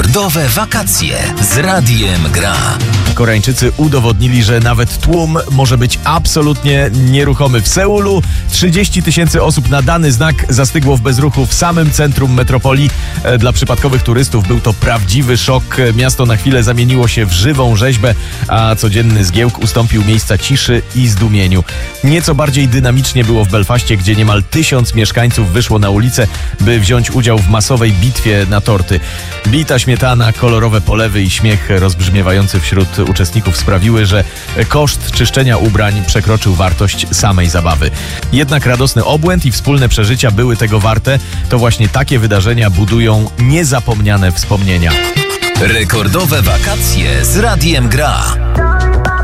Rekordowe wakacje z Radiem Gra. Koreańczycy udowodnili, że nawet tłum może być absolutnie nieruchomy. W Seulu 30 000 osób na dany znak zastygło w bezruchu w samym centrum metropolii. Dla przypadkowych turystów był to prawdziwy szok. Miasto na chwilę zamieniło się w żywą rzeźbę, a codzienny zgiełk ustąpił miejsca ciszy i zdumieniu. Nieco bardziej dynamicznie było w Belfaście, gdzie niemal 1000 mieszkańców wyszło na ulicę, by wziąć udział w masowej bitwie na torty. Bita śmietana, kolorowe polewy i śmiech rozbrzmiewający wśród uczestników sprawiły, że koszt czyszczenia ubrań przekroczył wartość samej zabawy. Jednak radosny obłęd i wspólne przeżycia były tego warte. To właśnie takie wydarzenia budują niezapomniane wspomnienia. Rekordowe wakacje z Radiem Gra.